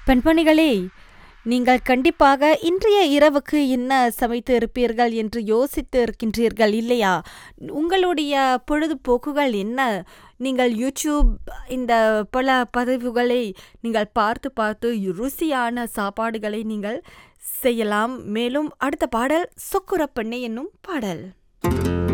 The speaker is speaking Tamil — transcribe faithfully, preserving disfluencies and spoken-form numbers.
பெண்மணிகளே, நீங்கள் கண்டிப்பாக இன்றைய இரவுக்கு என்ன சமைத்து இருப்பீர்கள் என்று யோசித்து இருக்கின்றீர்கள் இல்லையா? உங்களுடைய பொழுதுபோக்குகள் என்ன? நீங்கள் யூடியூப் இந்த பல பதிவுகளை நீங்கள் பார்த்து பார்த்து ருசியான சாப்பாடுகளை நீங்கள் செய்யலாம். மேலும் அடுத்த பாடல் சொக்குர பெண்ணே என்னும் பாடல்.